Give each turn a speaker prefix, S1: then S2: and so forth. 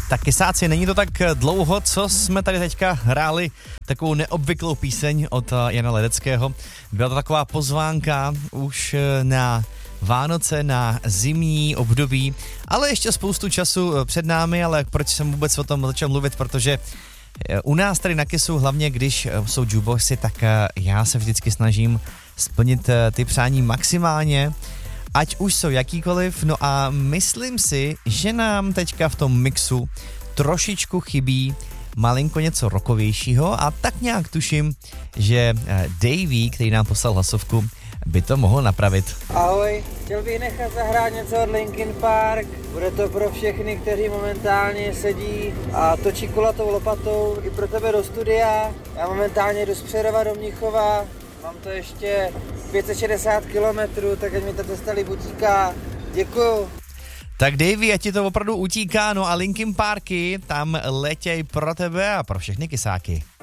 S1: Tak kysáci, není to tak dlouho, co jsme tady teďka hráli takovou neobvyklou píseň od Jana Ledeckého. Byla to taková pozvánka už na Vánoce, na zimní období, ale ještě spoustu času před námi, ale proč jsem vůbec o tom začal mluvit, protože u nás tady na Kissu, hlavně když jsou jukeboxy, tak já se vždycky snažím splnit ty přání maximálně, ať už jsou jakýkoliv, no a myslím si, že nám teďka v tom mixu trošičku chybí malinko něco rockovějšího a tak nějak tuším, že Davey, který nám poslal hlasovku, by to mohl napravit.
S2: Ahoj, chtěl bych nechat zahrát něco od Linkin Park. Bude to pro všechny, kteří momentálně sedí a točí kulatou lopatou. I pro tebe do studia. Já momentálně jdu z Přerova do Mnichova. Mám to ještě 560 kilometrů, tak ať mi ta cesta líp utíká. Děkuju.
S1: Tak Davey, ať ti to opravdu utíká, no a Linkin Parky tam letěj pro tebe a pro všechny kysáky.